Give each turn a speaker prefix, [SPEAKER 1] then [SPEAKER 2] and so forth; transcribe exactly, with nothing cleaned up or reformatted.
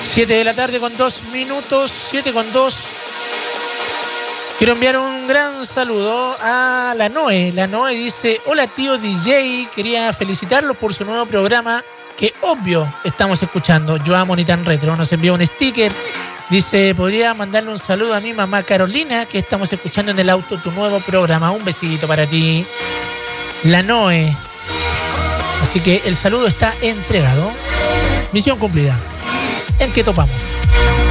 [SPEAKER 1] siete de la tarde con dos minutos, siete con dos. Quiero enviar un gran saludo a la Noe. La Noe dice, hola tío D J, quería felicitarlos por su nuevo programa, que obvio estamos escuchando. Yo amo Ni Tan Retro. Nos envió un sticker. Dice, podría mandarle un saludo a mi mamá Carolina, que estamos escuchando en el auto tu nuevo programa. Un besito para ti, la Noe. Así que el saludo está entregado. Misión cumplida. ¿En qué topamos?